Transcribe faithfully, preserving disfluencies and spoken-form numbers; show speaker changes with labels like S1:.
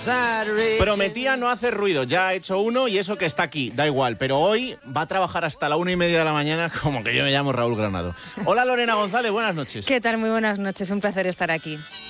S1: Prometía no hacer ruido, ya ha hecho uno y eso que está aquí, da igual, pero hoy va a trabajar hasta la una y media de la mañana como que yo me llamo Raúl Granado. Hola Lorena González, buenas noches.
S2: ¿Qué tal? Muy buenas noches, un placer estar aquí.